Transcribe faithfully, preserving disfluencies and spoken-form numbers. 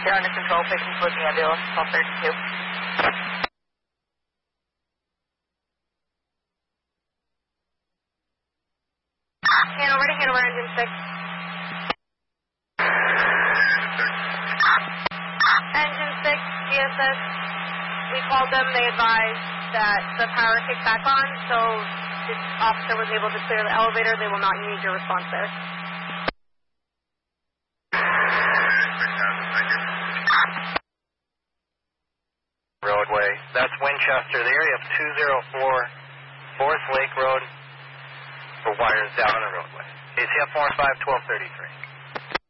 You're under control, patient's with the ambulance, twelve thirty-two. Hanover to Hanover, engine six. Engine six, G S S. We called them, they advised that the power kicked back on, so the officer was able to clear the elevator. They will not need your response there. Roadway. That's Winchester, the area of two oh four Forest Lake Road for wires down on the roadway. A C F four five, twelve thirty-three.